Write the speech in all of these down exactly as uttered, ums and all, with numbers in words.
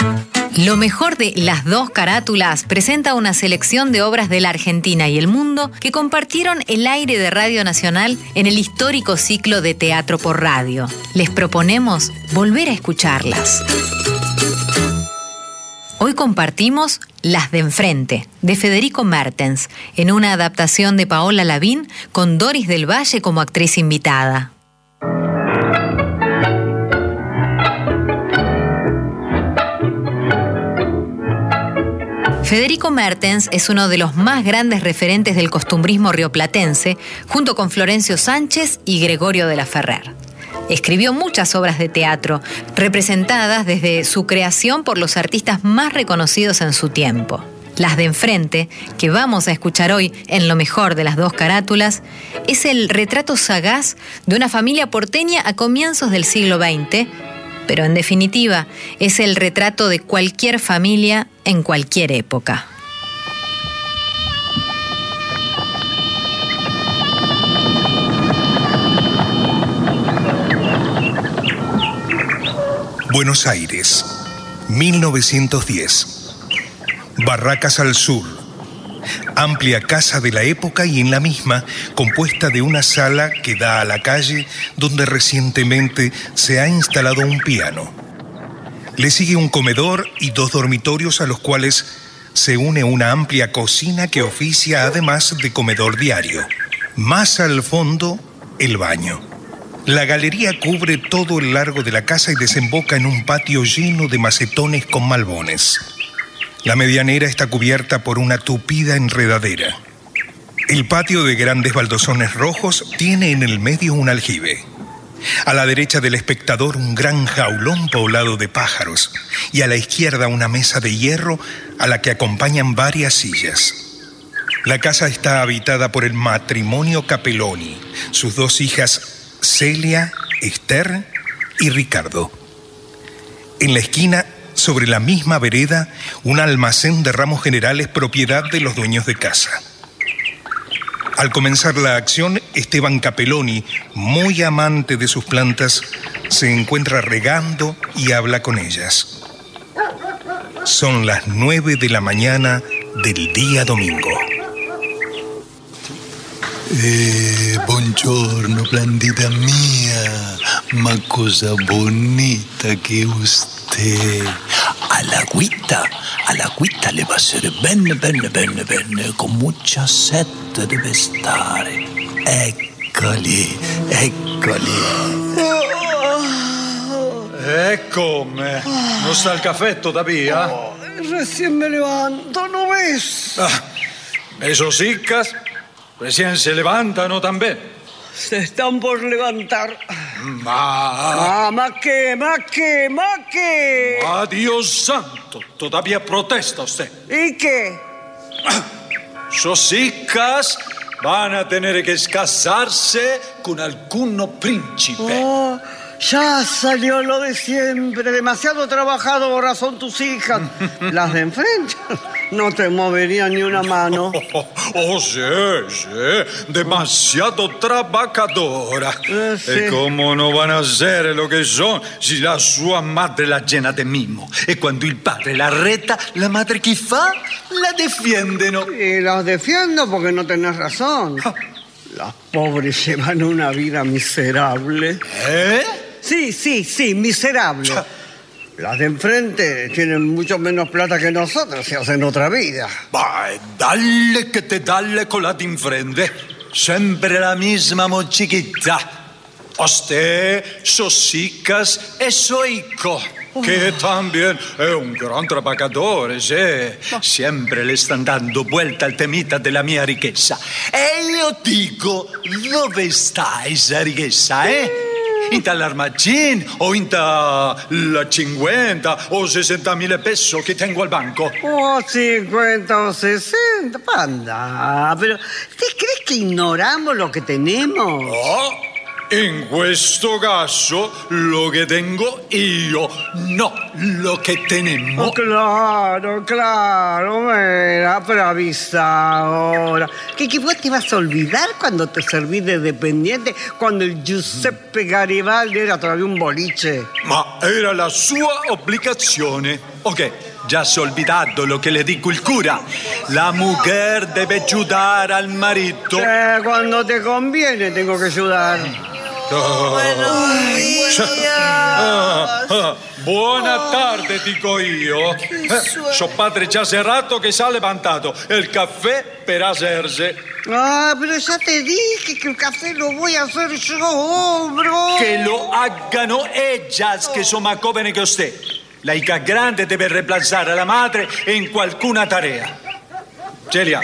Lo mejor de Las Dos Carátulas presenta una selección de obras de la Argentina y el mundo que compartieron el aire de Radio Nacional en el histórico ciclo de Teatro por Radio. Les proponemos volver a escucharlas. Hoy compartimos Las de Enfrente, de Federico Mertens, en una adaptación de Paola Lavín con Doris del Valle como actriz invitada. Federico Mertens es uno de los más grandes referentes del costumbrismo rioplatense, junto con Florencio Sánchez y Gregorio de la Ferrer. Escribió muchas obras de teatro, representadas desde su creación por los artistas más reconocidos en su tiempo. Las de Enfrente, que vamos a escuchar hoy en Lo Mejor de Las Dos Carátulas, es el retrato sagaz de una familia porteña a comienzos del siglo veinte, pero en definitiva es el retrato de cualquier familia en cualquier época. Buenos Aires, mil novecientos diez. Barracas al sur. Amplia casa de la época y en la misma compuesta de una sala que da a la calle donde recientemente se ha instalado un piano. Le sigue un comedor y dos dormitorios a los cuales se une una amplia cocina que oficia además de comedor diario. Más al fondo, el baño. La galería cubre todo el largo de la casa y desemboca en un patio lleno de macetones con malbones. La medianera está cubierta por una tupida enredadera. El patio de grandes baldosones rojos tiene en el medio un aljibe. A la derecha del espectador un gran jaulón poblado de pájaros y a la izquierda una mesa de hierro a la que acompañan varias sillas. La casa está habitada por el matrimonio Capelloni, sus dos hijas Celia, Esther y Ricardo. En la esquina, sobre la misma vereda, un almacén de ramos generales propiedad de los dueños de casa. Al comenzar la acción, Esteban Capelloni, muy amante de sus plantas, se encuentra regando y habla con ellas. Son las nueve de la mañana del día domingo. Eh, buongiorno, Blandita mia, ma cosa bonita che usted. A la agüita, a la agüita le va a ser bene, bene, bene, bene, con mucha sete deve stare. Eccoli, eccoli. E come? Non sta il caffè todavía? Oh, recién me levanto, ¿no ves? Ah, esos hicas recién se levantan, ¿no? También. Se están por levantar. Ma... Ah, ma qué, ma qué, ma qué. Ah, Dios santo, todavía protesta usted. ¿Y qué? Sus hijas van a tener que casarse con alguno príncipe. Oh, ya salió lo de siempre. Demasiado trabajado por razón tus hijas. Las de enfrente no te moverían ni una mano. Oh, oh, sí, sí. Demasiado trabajadora. Eh, sí. ¿Y cómo no van a ser lo que son si la sua madre la llena de mimo? Y cuando il padre la reta, la madre che fa? La defiendono. Y las defiendo porque no tenés razón. Las pobres llevan una vida miserable. ¿Eh? Sí, sí, sí, miserable. Las de enfrente tienen mucho menos plata que nosotros y hacen otra vida. Vai, dalle che te dalle con la di enfrente. Sempre la misma mochiquita. Usted, sus hijas e su hijo, que también es un gran trabajador, sí. Siempre le están dando vuelta al temita de la mia riqueza. E io dico, dove sta esa riqueza, eh? In dall'armacín o in la cincuenta o sesenta mil pesos que tengo al banco. Oh, cincuenta o sesenta, panda. Pero, ¿te crees que ignoramos lo que tenemos? Oh, In questo caso lo che tengo io, no lo che tenemos. Oh, claro, claro, mira, pero avisa ahora. ¿Qué, ¿Qué vos te vas a olvidar cuando te servís de dependiente? Cuando el Giuseppe Garibaldi era todavía un boliche. Ma era la sua obbligazione. Ok, già si è olvidato lo che le dico il cura. La mujer deve aiutare al marito. Eh, cuando te conviene tengo que ayudar. Buenos días. Ah, ah, buona tarde, dico io. Eh, suo padre già serrato che si è levantato. Il caffè per hacerse. Ah, pero ya te dije que el café lo voy a hacer yo, bro. Che lo haggano ellas, che sono más jóvenes che usted. La hija grande deve reemplazare la madre in qualcuna tarea. Celia.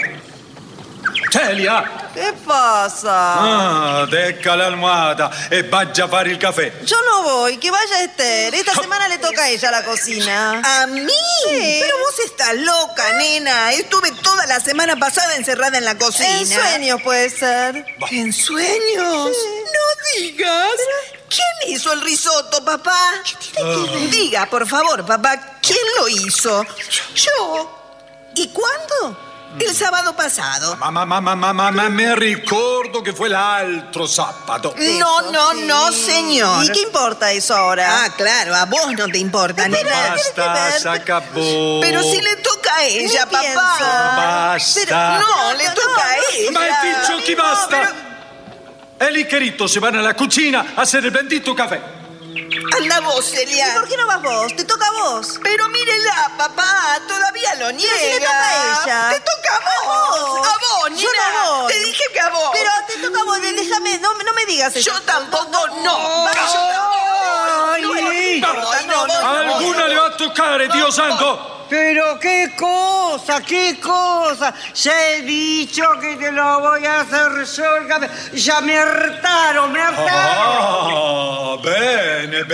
Celia. ¿Qué pasa? Ah, deja la almohada e vaya a fare il caffè. Yo no voy, que vaya Esther. Esta semana le toca a ella la cocina. ¿A mí? Sí. Pero vos estás loca, nena. Estuve toda la semana pasada encerrada en la cocina. En sueños puede ser. ¿En sueños? Sí. No digas. Pero, ¿quién hizo el risotto, papá? ¿Qué tiene que ver? Diga, por favor, papá, ¿quién lo hizo? Yo. ¿Y cuándo? El sábado pasado. Ma, ma, ma, ma, ma, ma me ricordo che fu l'altro sabato. No, no, sí. no, señor. ¿Y qué importa eso ahora? Ah, claro, a vos no te importa, Espera, nena. tiene que Basta, ver. se acabó. Pero si le toca a ella, ¿Qué piensa? papá. Basta. Pero no, le No, toca no, a no, ella. Ma hai dicho che No, basta? pero- E lì che ritto si va nella cucina a ser il bendito caffè. Anda vos, ¿Y Celia. por qué no vas vos? Te toca a vos. Pero mírela, papá, todavía lo niega. si le toca a ella. Te toca a vos. A vos, Yo nena. no voy. Te dije que a vos. Pero te toca a vos, de- déjame, no, no me digas eso. Yo tampoco no. Vamos. Yo tampoco. Ay, No, no importa, no, no, no. Alguna le va a toccare, Dio santo! Pero qué cosa, qué cosa. Ya he dicho que te lo voy a hacer yo el café. Ya me hartaron, me hartaron. Ah, bene,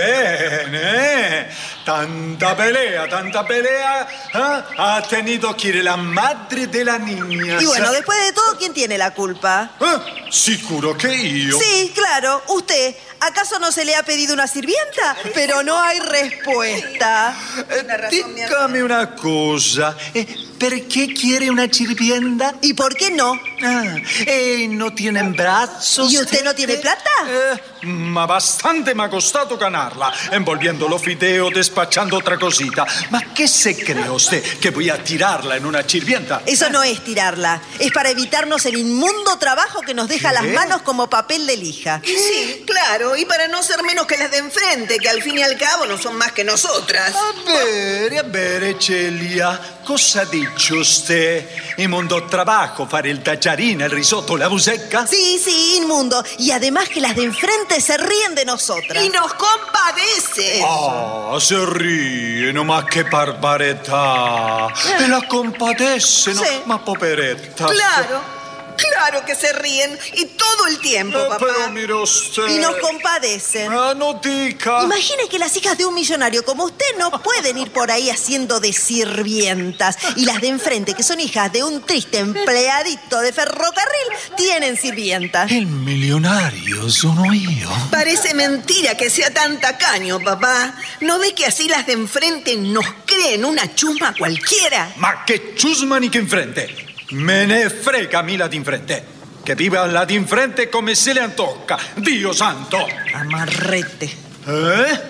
bene. Tanta pelea, tanta pelea. ¿eh? Ha tenido que ir la madre de la niña. Y bueno, después de todo, ¿quién tiene la culpa? ¿Eh? Sicuro che io. Sí, claro, usted. ¿Acaso no se le ha pedido una sirvienta? Pero no hay respuesta. Eh, dígame una cosa. Eh, ¿Perché quiere una sirvienta? ¿Y por qué no? Ah, eh, ¿no tienen brazos? ¿Y usted no tiene plata? Eh, ma bastante mi ha costato ganarla, envolviendo los fideos, despachando otra cosita. ¿Ma qué se cree usted? ¿Que voy a tirarla en una sirvienta? Eso no es tirarla. Es para evitarnos el inmundo trabajo que nos deja ¿Qué? las manos como papel de lija. Sí, claro, y para no ser menos que las de enfrente, que al fin y al cabo no son más que nosotras. A ver, a ver, Celia, cosa dice usted? In mondo trabajo, fare il tagliarino, il risotto, la musecca? Sí, sí, inmundo. Y además que las de enfrente se ríen de nosotras. Y nos compadece. Ah, se rieno, ma che barbarità! E la compadeceno, Sì. ma poveretta. Claro, claro que se ríen. Y todo el tiempo, Eh, papá. pero mire usted. Y nos compadecen. Ah, no dica. Imagine que las hijas de un millonario como usted no pueden ir por ahí haciendo de sirvientas. Y las de enfrente, que son hijas de un triste empleadito de ferrocarril, tienen sirvientas. Il milionario sono io. Parece mentira que sea tan tacaño, papá. ¿No ve que así las de enfrente nos creen una chusma cualquiera? Ma che ciusmani che in frente! Me ne frega a me la d'infrente! Che viva la d'infrente come se le antocca! Dio santo! Amarrete. Eh?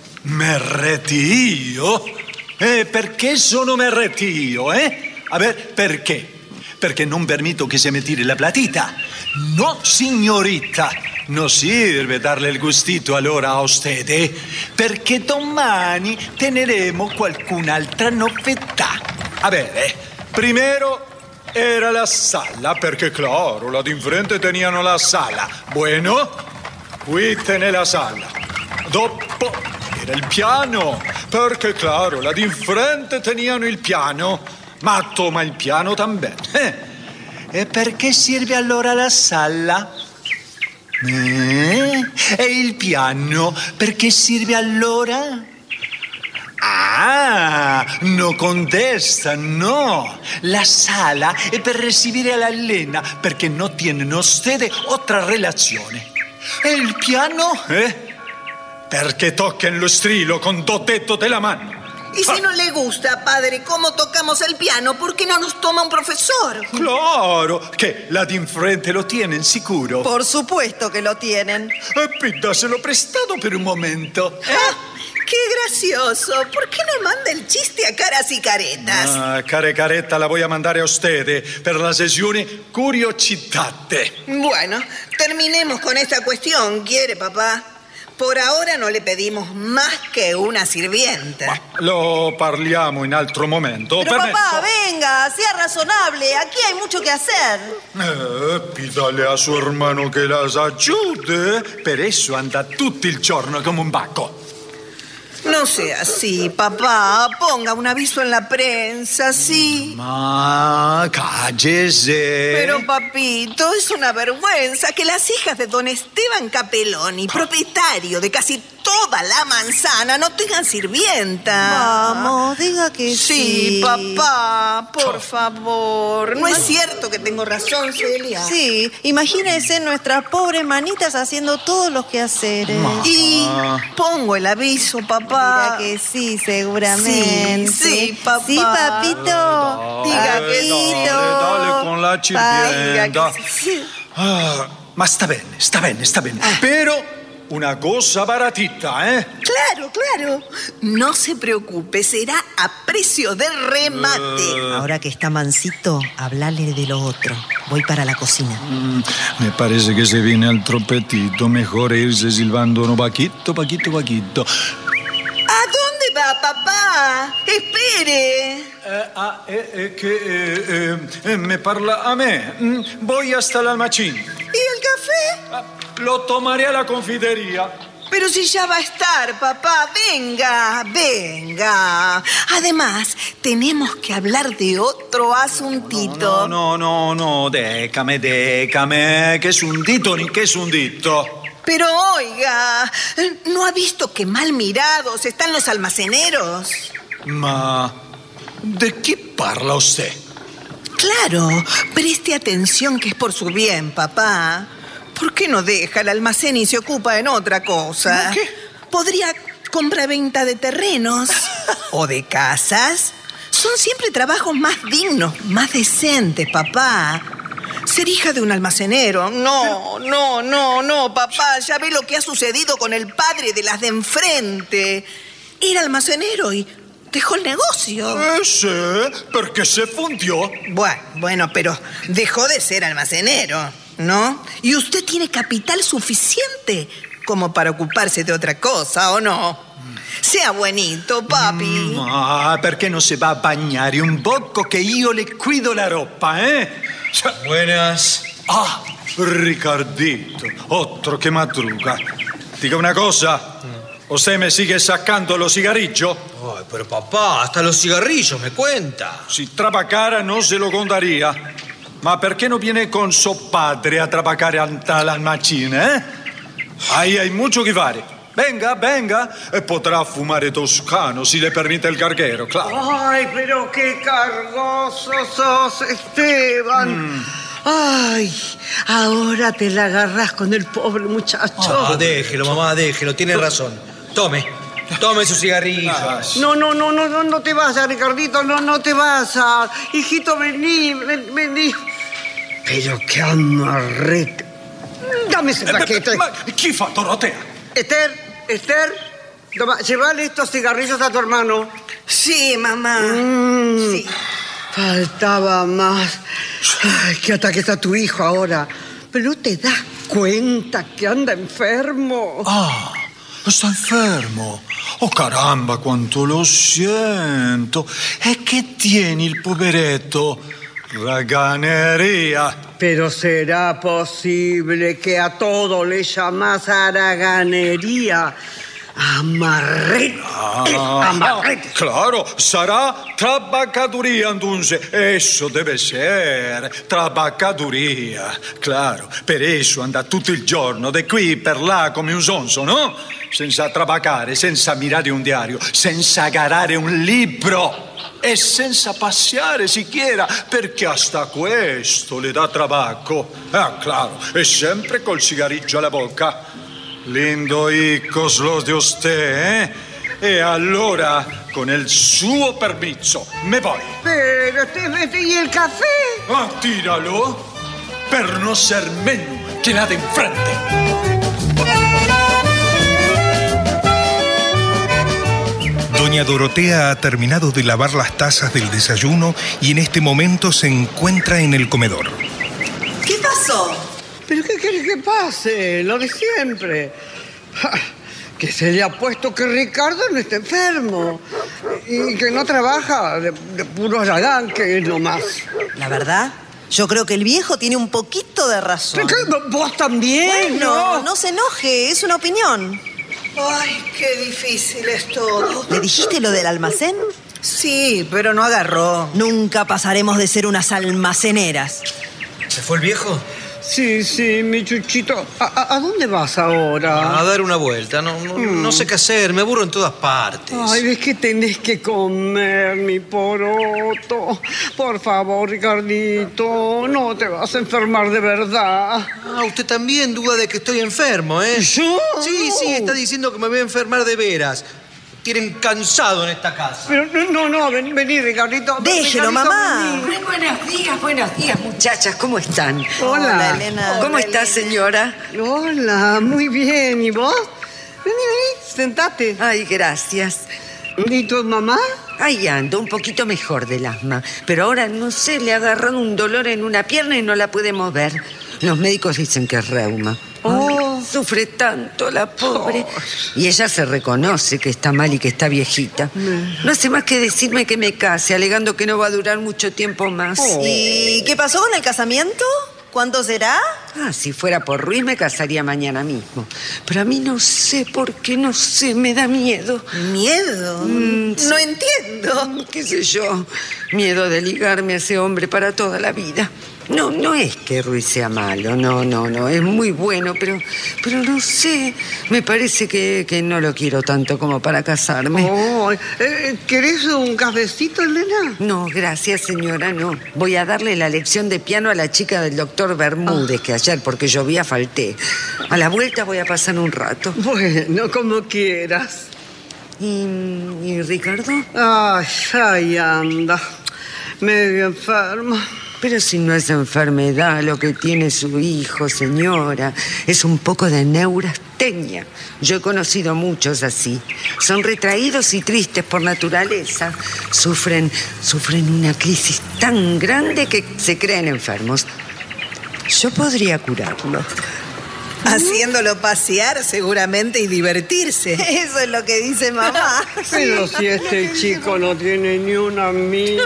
Merreti io? Eh, perché sono merreti io, eh? A ver, perché? Perché non permetto che si me tiri la platita. No, signorita. Non serve darle il gustito allora a usted, perché domani teneremo qualcun'altra novità. A ver, primero era la sala, perché claro, la d'infrente teníano la sala. Bueno, qui tiene la sala. Dopo era il piano, perché claro, la d'infrente teníano il piano, ma toma il piano también. Eh? E perché serve allora la sala? Eh? E il piano perché serve allora? Ah, no contesta, no. La sala è per recibire a la Elena perché non tienen ustedes otra relazione. E il piano? Eh? Perché tocca lo strillo con dos dedos de la mano. Y si no le gusta, padre, cómo tocamos el piano, ¿por qué no nos toma un profesor? Claro, che la di enfrente lo tienen sicuro. Por supuesto que lo tienen. Eh, pídaselo prestado per un momento. Ah, ¡qué gracioso! ¿Por qué no manda el chiste a caras y caretas? Ah, care caretta la voy a mandare a ustedes per la sessione Curiositate. Bueno, terminemos con esta cuestión, ¿quiere, papá? Por ahora no le pedimos más que una sirvienta. Ma lo parliamo in altro momento. Pero Permesso? papá, venga, sea razonable. Aquí hay mucho que hacer. Eh, pídale a suo hermano che las ayude. Per eso anda tutto il giorno come un bacco. No sea así, papá. Ponga un aviso en la prensa, sí. Ma cállese. Pero, papito, es una vergüenza que las hijas de don Esteban Capelloni, propietario de casi toda la manzana, no tengan sirvienta. Vamos, diga que sí. Sí, papá, por favor. No es cierto que tengo razón, Celia. Sí, imagínense nuestras pobres manitas haciendo todos los quehaceres. Y pongo el aviso, papá. Dirá que sí, seguramente. Sí, sí, papá. Sí, papito. Diga que Papito. sí. Dale, dale con la Diga sirvienta. que sí. Ah, ma sta bene, sta bene, sta bene. Pero una cosa baratita, ¿eh? Claro, claro. No se preocupe, será a precio de remate. Ahora que está mansito, hablale de lo otro. Voy para la cocina. Mm, me parece que se viene al trompetito. Mejor irse silbando uno paquito, paquito, paquito. ¿A dónde va, papá? Espere. Eh, ah, eh, eh, che eh, eh, me parla a me. Mm, voy hasta el almacén. ¿Y el café? Ah, lo tomaré a la confitería. Pero si ya va a estar, papá, venga, venga. Además, tenemos que hablar de otro asuntito. No, no, no, no, décame, décame. ¿Qué es un dito ni qué es un dito? Pero oiga, ¿no ha visto qué mal mirados están los almaceneros? Ma, ¿de qué parla usted? Claro, preste atención que es por su bien, papá. ¿Por qué no deja el almacén y se ocupa en otra cosa? ¿Qué? Podría compra-venta de terrenos o de casas. Son siempre trabajos más dignos, más decentes, papá. Ser hija de un almacenero. No, no, no, no, papá. Ya ve lo que ha sucedido con el padre de las de enfrente. Era almacenero y dejó el negocio. Ese, porque se fundió. Bueno, bueno, pero dejó de ser almacenero, ¿no? Y usted tiene capital suficiente como para ocuparse de otra cosa, ¿o no? Sea buenito, papi. Ma, perché non si va a bagnare un poco che io le cuido la ropa, eh? Buenas. Ah, Ricardito, otro che madruga. Diga una cosa, ¿usted me sigue sacando los cigarrillos? Ay, pero papá, hasta los cigarrillos me cuenta. Si trabacara non se lo contaría. Ma perché non viene con suo padre a trabajare all'almacén, eh? Ahí hay mucho que fare. Venga, venga, e potrà fumare toscano si le permite el carguero, claro. Ay, pero qué cargoso sos, Esteban. Mm. Ay, ahora te la agarrás con el pobre muchacho. Ah, déjelo, mamá, déjelo, tiene razón. Tome, tome su cigarrillo. Ah, No, no, no, no, no, no te vas, Ricardito, no, no te vas. Hijito, vení, ven- vení. Pero qué amarrete. Dame ese paquete. Ma chi fa Dorotea? Esther, Esther, toma, llévale estos cigarrillos a tu hermano. Sí, mamá. Mm, Sí. Faltaba más. Ay, qué ataque está tu hijo ahora. Pero ¿no te das cuenta que anda enfermo? Ah, sta enfermo. Oh caramba, quanto lo siento. E che tieni il poveretto? Raganería. Pero será posible que a todo le llamas haraganería. Amarrete. Ah, Amarrete. claro, sarà trabacaduría entonces. Eso deve ser trabacaduría. Claro, per eso anda tutto il giorno di qui per là come un sonso, no? Senza trabacare, senza mirare un diario, senza garare un libro e senza passiare siquiera, perché hasta questo le dà tabacco. Ah, claro, e sempre col cigarrillo alla bocca. Lindo hijos los de usted, ¿eh? E allora, con il suo permesso, me voy. Pero, te, ¿y el café? Ah, tíralo, per no ser menos que la de enfrente. Doña Dorotea ha terminado de lavar las tazas del desayuno y en este momento se encuentra en el comedor. ¿Qué pasó? ¿Pero qué querés que pase? Lo de siempre. Ja, que se le ha puesto que Ricardo no está enfermo y que no trabaja de, de puro aragán, que es nomás. La verdad, yo creo que el viejo tiene un poquito de razón. ¿Qué? ¿Vos también? Bueno, no se enoje, es una opinión. Ay, qué difícil es todo. ¿Le dijiste lo del almacén? Sí, pero no agarró. Nunca pasaremos de ser unas almaceneras. ¿Se fue el viejo? Sí, sí, mi chuchito. ¿A, a, a dónde vas ahora? A dar una vuelta. No, no, mm. no sé qué hacer. Me aburro en todas partes. Ay, ves que tenés que comer, mi poroto. Por favor, Ricardito, no te vas a enfermar de verdad. Ah, usted también duda de que estoy enfermo, ¿eh? ¿Yo? Sí, sí, está diciendo que me voy a enfermar de veras. Tienen cansado en esta casa. Pero no, no, ven, vení, Ricardito. Déjelo, Ricardito, mamá. vení. Buenos días, buenos días, muchachas. ¿Cómo están? Hola. Hola, Elena. ¿Cómo Hola, está, Elena. señora? Hola, muy bien. ¿Y vos? Vení, vení, sentate. Ay, gracias. ¿Y tu mamá? Ahí ando, un poquito mejor del asma. Pero ahora, no sé, le ha agarrado un dolor en una pierna y no la puede mover. Los médicos dicen que es reuma. Oh. Ay, sufre tanto la pobre. Y ella se reconoce que está mal y que está viejita. No hace más que decirme que me case, alegando que no va a durar mucho tiempo más. ¿Y qué pasó con el casamiento? ¿Cuándo será? Ah, si fuera por Ruiz me casaría mañana mismo. Pero a mí no sé por qué, no sé, me da miedo. ¿Miedo? Mm, no entiendo. Mm, ¿Qué sé yo? Miedo de ligarme a ese hombre para toda la vida. No, no es que Ruiz sea malo, no, no, no, es muy bueno, pero, pero no sé, me parece que, que no lo quiero tanto como para casarme. Oh, eh, ¿querés un cafecito, Elena? No, gracias, señora, no. Voy a darle la lección de piano a la chica del doctor Bermúdez, que ayer, porque llovía, falté. A la vuelta voy a pasar un rato. Bueno, como quieras. ¿Y, y Ricardo? Ay, ahí anda, medio enfermo. Pero si no es enfermedad lo que tiene su hijo, señora, es un poco de neurastenia. Yo he conocido muchos así. Son retraídos y tristes por naturaleza. Sufren, sufren una crisis tan grande que se creen enfermos. Yo podría curarlo. Haciéndolo pasear seguramente y divertirse. Eso es lo que dice mamá. Pero si este chico no tiene ni un amigo.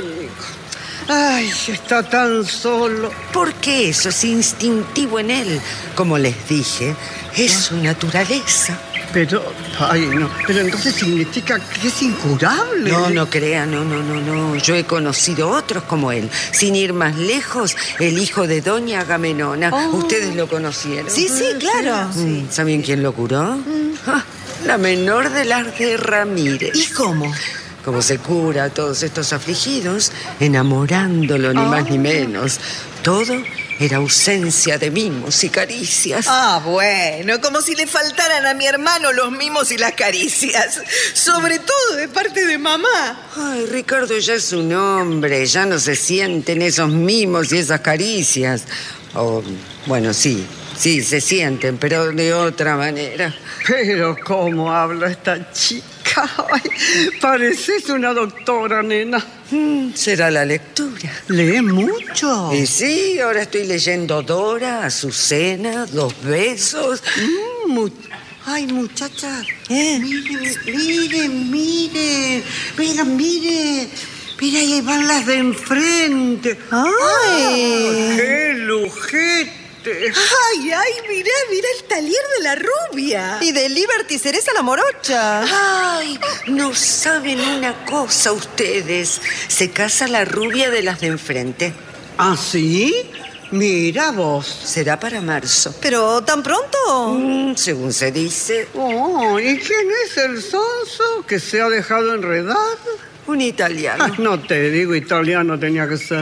Ay, está tan solo. Porque eso es instintivo en él. Como les dije, es su naturaleza. Pero, ay, no. Pero entonces significa que es incurable. No, no crea, no, no, no, no. Yo he conocido otros como él. Sin ir más lejos, el hijo de Doña Agamenona. Oh. ¿Ustedes lo conocieron? Sí, sí, claro. Mm, ¿Saben quién lo curó? Mm. Ah, la menor de las de Ramírez. ¿Y cómo? Como se cura a todos estos afligidos, enamorándolo, ni Oh. más ni menos. Todo era ausencia de mimos y caricias. Ah, bueno, como si le faltaran a mi hermano los mimos y las caricias. Sobre todo de parte de mamá. Ay, Ricardo ya es un hombre, ya no se sienten esos mimos y esas caricias. O, bueno, sí, sí, se sienten, pero de otra manera. Pero cómo habla esta chica. Ay, pareces una doctora, nena. Mm, será la lectura. ¿Lee mucho? Y sí, ahora estoy leyendo Dora, Azucena, Dos Besos. Mm, mu- Ay, muchacha. ¿Eh? Miren, miren, miren. Miren, miren. Mira, ahí van las de enfrente. ¡Ay! ¡Qué lujete! Ay, ay, mirá, mirá el taller de la rubia. Y de Liberty Cereza la morocha. Ay, no saben una cosa ustedes. Se casa la rubia de las de enfrente. ¿Ah, sí? Mira vos. Será para marzo. ¿Pero tan pronto? Mm, según se dice, Oh, ¿y quién es el sonso que se ha dejado enredar? un italiano. Ah, no te digo, italiano tenía que ser.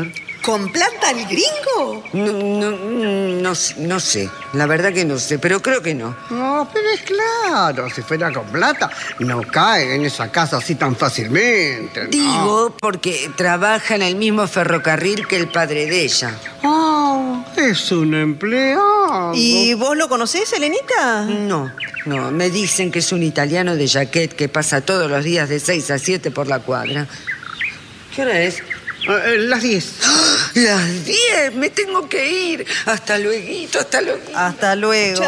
¿Con plata al gringo? No, no, no, no sé, la verdad que no sé, pero creo que no. No, pero es claro, si fuera con plata, no cae en esa casa así tan fácilmente, ¿no? Digo, porque trabaja en el mismo ferrocarril que el padre de ella. Oh, es un empleado. ¿Y vos lo conocés, Elenita? No, no, me dicen que es un italiano de jaquet que pasa todos los días de seis a siete por la cuadra. ¿Qué hora es? Eh, las diez. ¡Ah! Las diez, me tengo que ir. Hasta luego, hasta luego. Hasta luego.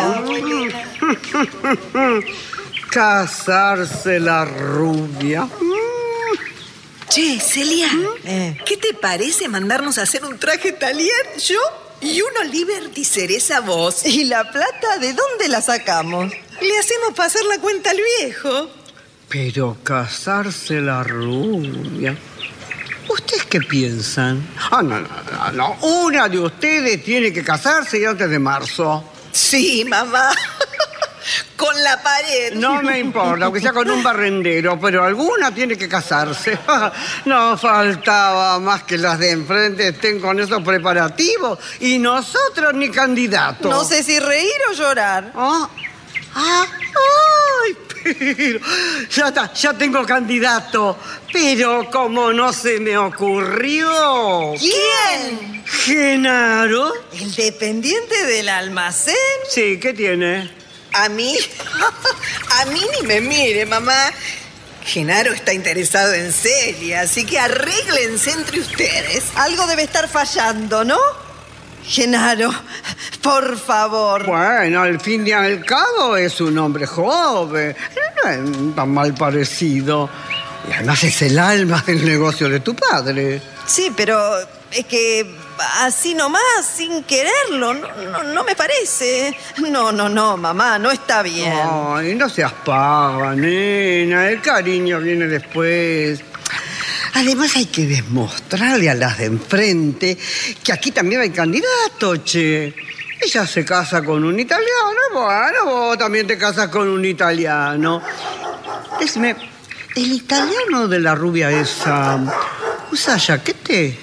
Casarse la rubia. Che, Celia, Eh. ¿qué te parece mandarnos a hacer un traje talier yo y uno Liberty Cereza vos? ¿Y la plata de dónde la sacamos? Le hacemos pasar la cuenta al viejo. Pero casarse la rubia. ¿Ustedes qué piensan? Ah, no, no, no, no. Una de ustedes tiene que casarse antes de marzo. Sí, mamá. Con la pared. No me importa, aunque sea con un barrendero, pero alguna tiene que casarse. No faltaba más que las de enfrente estén con esos preparativos y nosotros ni candidatos. No sé si reír o llorar. Ah, ah, ay, pero ya está, ya tengo candidato. Pero como no se me ocurrió. ¿Quién? ¿Genaro? ¿El dependiente del almacén? Sí, ¿qué tiene? ¿A mí? A mí ni me mire, mamá. Genaro está interesado en Celia, así que arréglense entre ustedes. Algo debe estar fallando, ¿no? Genaro, por favor. Bueno, al fin y al cabo es un hombre joven. No es tan mal parecido. Y además es el alma del negocio de tu padre. Sí, pero es que así nomás, sin quererlo, no, no, no me parece. No, no, no, mamá, no está bien. Ay, no seas pava, nena. El cariño viene después. Además hay que demostrarle a las de enfrente que aquí también hay candidato, che. Ella se casa con un italiano, bueno, vos también te casas con un italiano. Decime, ¿el italiano de la rubia esa usa jaquete?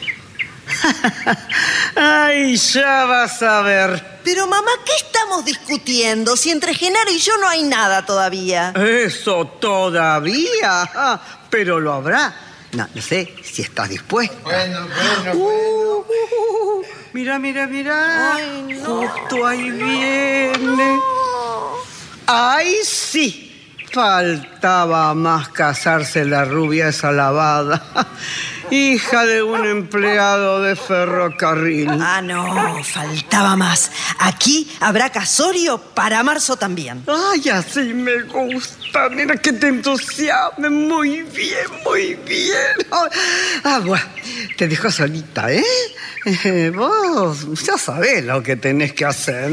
Ay, ya vas a ver. Pero mamá, ¿qué estamos discutiendo? Si entre Genaro y yo no hay nada todavía. ¿Eso todavía? Ah, pero lo habrá. No, no sé si estás dispuesta. Bueno, bueno, Uh, bueno. uh, uh, mira, mira, mira. Ay, no. Justo ahí viene. ¡Ay, sí! Faltaba más casarse la rubia esa lavada. Hija de un empleado de ferrocarril. Ah, no, faltaba más. Aquí habrá casorio para marzo también. Ay, así me gusta. Mira que te entusiasme. Muy bien, muy bien. Ah, bueno, te dejo solita, ¿eh? Eh, Vos ya sabés lo que tenés que hacer.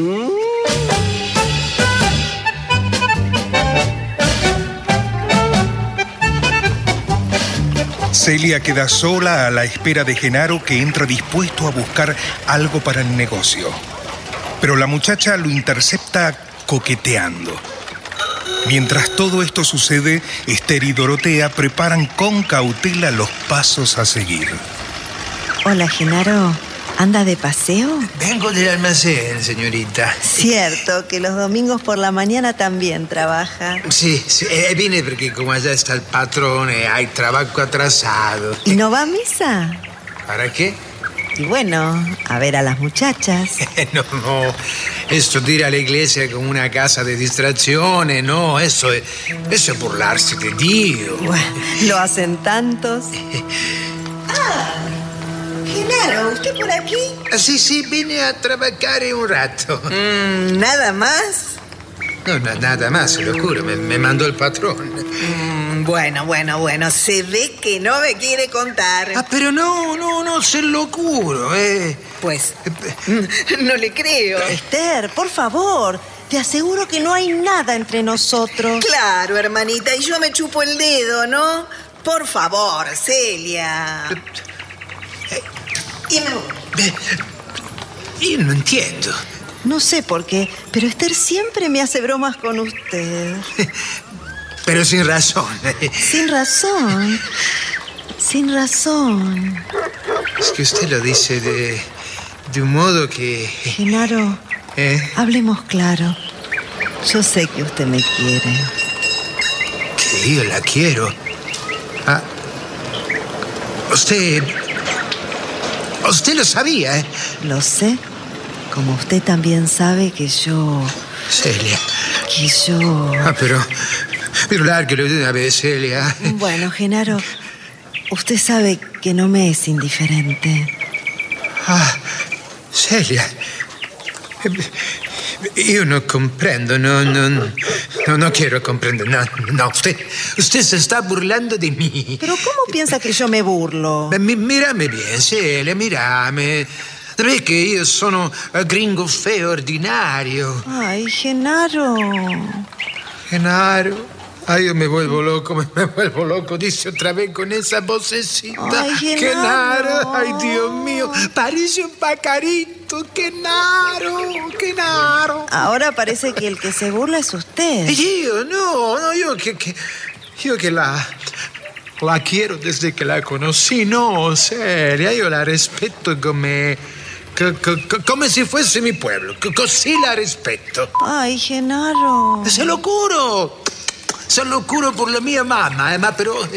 Celia queda sola a la espera de Genaro, que entra dispuesto a buscar algo para el negocio. Pero la muchacha lo intercepta coqueteando. Mientras todo esto sucede, Esther y Dorotea preparan con cautela los pasos a seguir. Hola, Genaro. ¿Anda de paseo? Vengo del almacén, señorita. Cierto, que los domingos por la mañana también trabaja. Sí, sí, eh, vine porque como allá está el patrón, eh, hay trabajo atrasado. ¿Y no va a misa? ¿Para qué? Y bueno, a ver a las muchachas. No, no, esto de ir a la iglesia como una casa de distracciones, no, eso es, eso es burlarse de Dios. Bueno, lo hacen tantos. Genaro, ¿usted por aquí? Sí, sí, vine a trabajar un rato. Mm, ¿Nada más? No, na- nada más, se lo juro, me, me mandó el patrón. Mm, bueno, bueno, bueno, se ve que no me quiere contar. Ah, pero no, no, no, se lo juro, eh. Pues, no le creo. Esther, por favor, te aseguro que no hay nada entre nosotros. Claro, hermanita, y yo me chupo el dedo, ¿no? Por favor, Celia. Y me voy. Eh, Yo no entiendo. No sé por qué, pero Esther siempre me hace bromas con usted. Pero sin razón. Sin razón. Sin razón. es que usted lo dice de, de un modo que... Genaro, ¿Eh? hablemos claro. Yo sé que usted me quiere. Que yo la quiero. Ah, usted... Usted lo sabía, ¿eh? Lo sé. Como usted también sabe que yo... Celia. Que yo... Ah, pero... Pero lárguelo de una vez, Celia. Bueno, Genaro, usted sabe que no me es indiferente. Ah, Celia. Yo no comprendo, no, no, no, no quiero comprender. No, no, usted, usted se está burlando de mí. ¿Pero cómo piensa que yo me burlo? Mi, mírame bien, Celia, mírame. Vedi che io sono gringo feo, ordinario. Ay, Genaro. Genaro. Ay, yo me vuelvo loco, me, me vuelvo loco, dice otra vez con esa vocecita. Ay, Genaro. Genaro, ay, Dios mío, parece un pajarito, Genaro, Genaro. Ahora parece que el que se burla es usted. Io, no, no, io che, che, io che la, la quiero desde que la conocí, no, seria, io la rispetto come, co, co, come se fosse mi pueblo, così la rispetto. Ay, Genaro. Se lo juro. Se lo juro por la mia mamma, eh, ma però eh,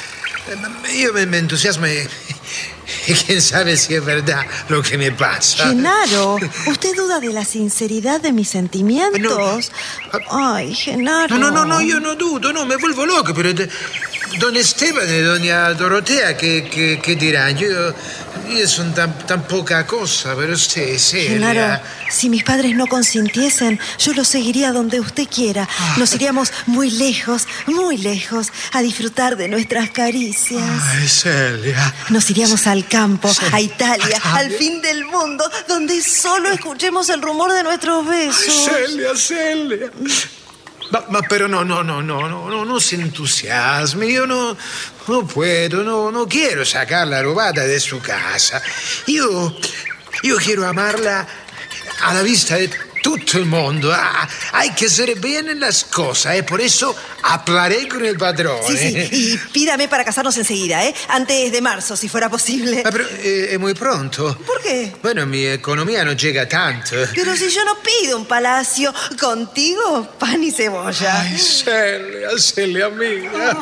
io me, me entusiasmo e, e quién sabe si es verdad lo que me pasa. Genaro, ¿usted duda de la sinceridad de mis sentimientos? No. Ay, Genaro. No, no, no, io no dudo, no, me vuelvo loco, pero de, don Esteban y doña Dorotea, ¿qué, qué, qué dirán? Yo, yo son tan, tan poca cosa, pero usted, Celia... Genaro, si mis padres no consintiesen, yo los seguiría donde usted quiera. Nos iríamos muy lejos, muy lejos, a disfrutar de nuestras caricias. Ay, Celia. Nos iríamos al campo, Celia. a Italia, Ay, al fin del mundo, donde solo escuchemos el rumor de nuestros besos. Ay, Celia, Celia. Ma, ma però no, no, no, no, no, no, no se entusiasmi, io no, no puedo, no, no quiero sacarla robada de su casa. Io, io quiero amarla a la vista de todo el mundo. Ah, hay que hacer bien las cosas, ¿eh? Por eso hablaré con el padrón. Sí, sí, ¿eh? y pídame para casarnos enseguida, ¿eh? Antes de marzo, si fuera posible. Ah, pero eh, es muy pronto. ¿Por qué? Bueno, mi economía no llega tanto. Pero si yo no pido un palacio, contigo, pan y cebolla. Ay, Celia, Celia, amiga.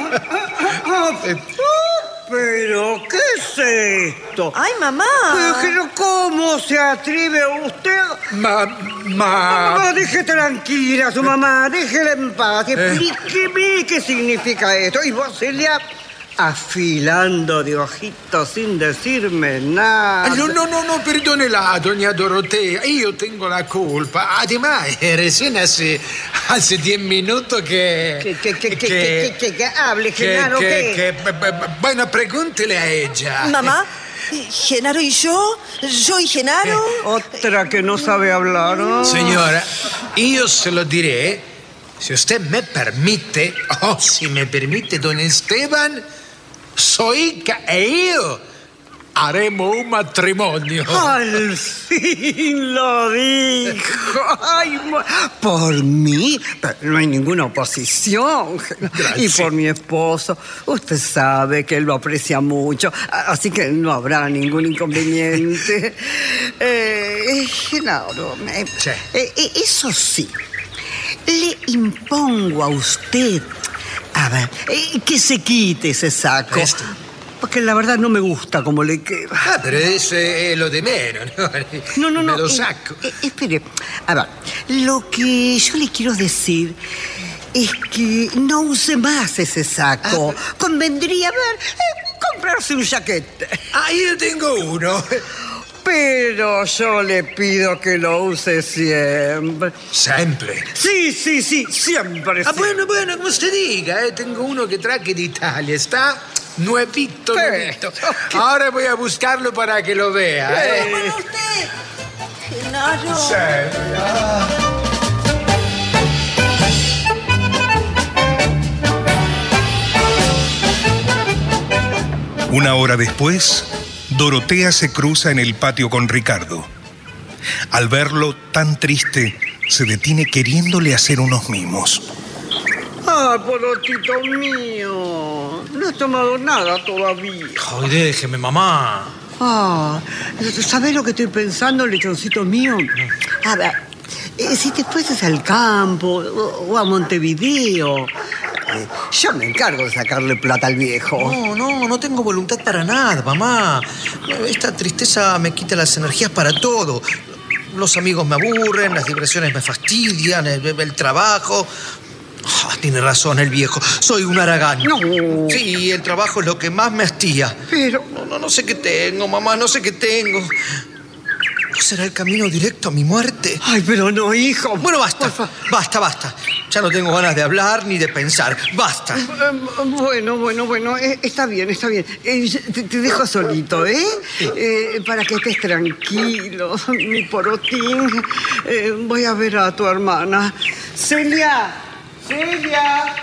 ¿Pero qué es esto? Ay, mamá. Pero, pero ¿cómo se atreve usted? Mamá. Mamá, deje tranquila a su mamá, déjela en paz. Explíqueme qué significa esto. Y vos, Celia, afilando de ojitos sin decirme nada. No, no, no, no, perdónela, doña Dorotea. Yo tengo la culpa. Además, recién hace, hace diez minutos que... Que, que, que, que, que, que, que hable, Genaro, que, ¿qué? que, que, bueno, pregúntele a ella. Mamá, ¿Genaro y yo? ¿Yo y Genaro? Otra que no sabe hablar, ¿no? Señora, yo se lo diré, si usted me permite, o si me permite, don Esteban, su hija e yo haremos un matrimonio. Al fin lo dijo. Ay, por mí, pero no hay ninguna oposición. Gracias. Y por mi esposo, usted sabe que él lo aprecia mucho, así que no habrá ningún inconveniente. eh, Genaro, eh, Sí. eh, eso sí, le impongo a usted, a ver, eh, que se quite ese saco. Esto. Porque la verdad no me gusta cómo le queda. Ah, pero eso es lo de menos, ¿no? No, no, no. Me lo eh, saco. eh, espere. A ver, lo que yo le quiero decir es que no use más ese saco. Ah, Convendría, a ver, eh, comprarse un chaquete. Ah, yo tengo uno. Pero yo le pido que lo use siempre. Siempre. Sí, sí, sí, siempre. Ah, siempre. bueno, bueno, como usted diga, eh, tengo uno que traje de Italia, está nuevito, ¿Qué? nuevito. Ahora voy a buscarlo para que lo vea. Eh. Bueno, usted. Genaro. Una hora después, Dorotea se cruza en el patio con Ricardo. Al verlo tan triste, se detiene queriéndole hacer unos mimos. Ah, porotito mío. No he tomado nada todavía. Ay, déjeme, mamá. Ah, ¿sabés lo que estoy pensando, lechoncito mío? A ver, eh, si te fueses al campo o, o a Montevideo, eh, yo me encargo de sacarle plata al viejo. No, no, no tengo voluntad para nada, mamá. Esta tristeza me quita las energías para todo. Los amigos me aburren, las diversiones me fastidian, el, el trabajo... Oh, tiene razón el viejo. Soy un haragán. No. Sí, el trabajo es lo que más me hastía. Pero... No, no, no sé qué tengo, mamá, no sé qué tengo. ¿No será el camino directo a mi muerte? Ay, pero no, hijo. Bueno, basta, basta, basta. Ya no tengo ganas de hablar ni de pensar. Basta. Bueno, bueno, bueno, eh, está bien, está bien. Eh, te, te dejo solito, ¿eh? eh para que estés tranquilo, mi porotín. Eh, voy a ver a tu hermana. Celia, Celia.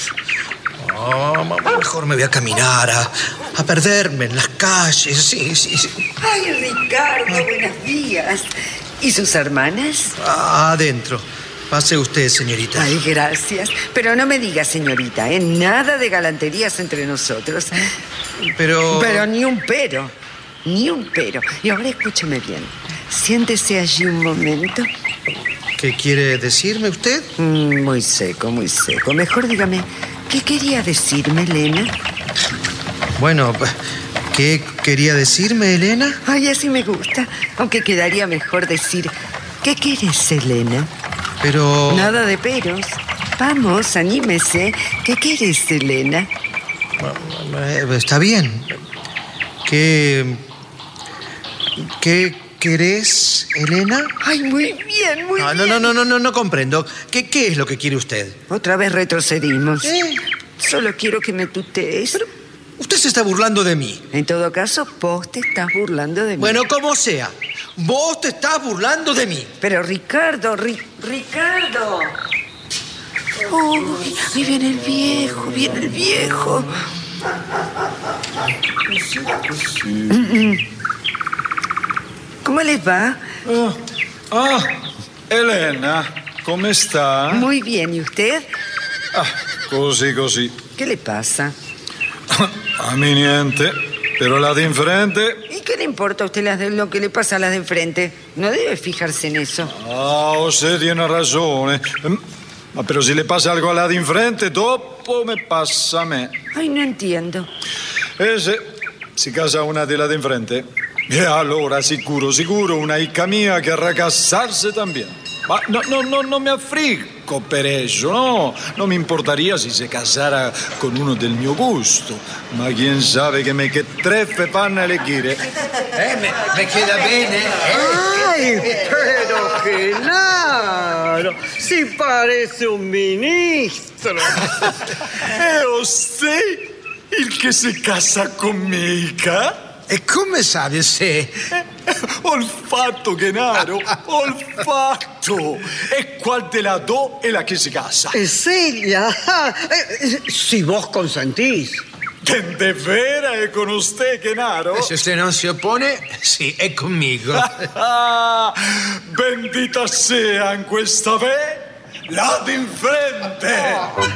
Oh, mamá, mejor me voy a caminar, a, a perderme en las calles. Sí, sí, sí. Ay, Ricardo, buenos días. ¿Y sus hermanas? Ah, adentro. Pase usted, señorita. Ay, gracias. Pero no me diga, señorita, ¿eh? Nada de galanterías entre nosotros. Pero... Pero ni un pero. Ni un pero. Y ahora escúcheme bien. Siéntese allí un momento. ¿Qué quiere decirme usted? Mm, muy seco, muy seco. Mejor dígame, ¿qué quería decirme, Elena? Bueno, ¿qué quería decirme, Elena? Ay, así me gusta. Aunque quedaría mejor decir, ¿qué quieres, Elena? Pero... Nada de peros. Vamos, anímese. ¿Qué quieres, Elena? Está bien. ¿Qué... ¿Qué querés, Elena? Ay, muy bien, muy no, bien. No, no, no, no, no, no comprendo. ¿Qué, ¿Qué es lo que quiere usted? Otra vez retrocedimos. ¿Eh? Solo quiero que me tutees. Pero usted se está burlando de mí. En todo caso, vos te estás burlando de mí. Bueno, como sea. Vos te estás burlando de mí. Pero Ricardo, Ri- Ricardo. Oh, ahí viene el viejo, viene el viejo. ¿Cómo les va? Ah, ah, Elena, come sta? Muy bien, ¿y usted? Ah, così, così. ¿Qué le pasa? A mí niente, pero la de enfrente... ¿Y qué le importa a usted las de lo que le pasa a las de enfrente? No debe fijarse en eso. Ah, usted tiene ragione. Ma però se le passa algo a la di enfrente, dopo me passa a me. Ay, no entiendo. E se si casa una de la de enfrente, e allora sicuro, sicuro una hija mía querrá casarse también. Ma no, no, no, no me affrico per eso, no. No me importaría si se casara con uno del mio gusto. Ma quién sabe che me che treffe fanno elegire. Eh, me, me queda bene, eh? Ay, pero claro, si parece un ministro. E usted, il che si casa con mi hija? E come sa se... Olfatto, Genaro, olfatto. E qual de la dos es la que se casa? Eh, Celia, eh, si vos consentís. ¿De vera è con usted, Genaro? Se usted non si oppone, sì, è conmigo. Bendita sea en questa vez la de enfrente.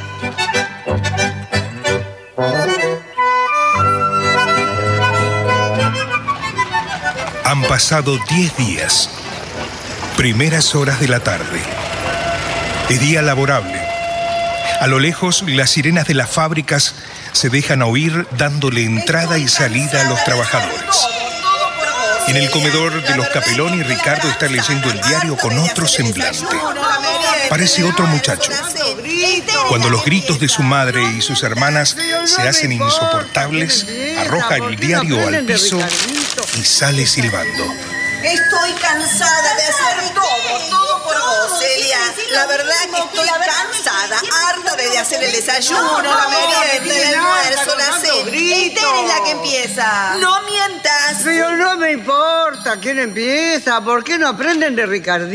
Han pasado diez días. Primeras horas de la tarde. Es día laborable. A lo lejos, las sirenas de las fábricas se dejan oír dándole entrada y salida a los trabajadores. En el comedor de los Capeloni, Ricardo está leyendo el diario con otro semblante. Parece otro muchacho. Cuando los gritos de su madre y sus hermanas se hacen insoportables, arroja el diario al piso y sale silbando. Estoy cansada de hacer todo, todo por vos, Celia. La verdad que estoy cansada, harta de hacer el desayuno, la merienda, el almuerzo, la cena. Esther es la que empieza. No mientas. Pero no me importa quién empieza. ¿Por qué no aprenden de Ricardo?